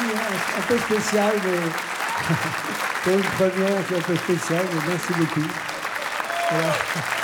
hein, un peu spécial, mais pour une première, c'est un peu spécial, mais merci beaucoup. Voilà.